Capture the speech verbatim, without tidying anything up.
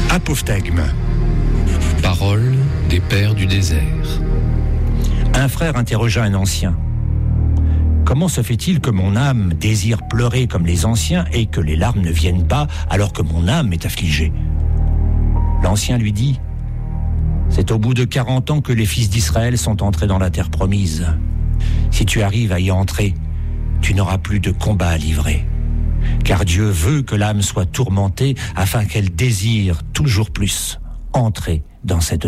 Apophthegme. Parole des pères du désert. Un frère interrogea un ancien. Comment se fait-il que mon âme désire pleurer comme les anciens et que les larmes ne viennent pas alors que mon âme est affligée ? L'ancien lui dit : c'est au bout de quarante ans que les fils d'Israël sont entrés dans la terre promise. Si tu arrives à y entrer, tu n'auras plus de combat à livrer. Car Dieu veut que l'âme soit tourmentée afin qu'elle désire toujours plus entrer dans cette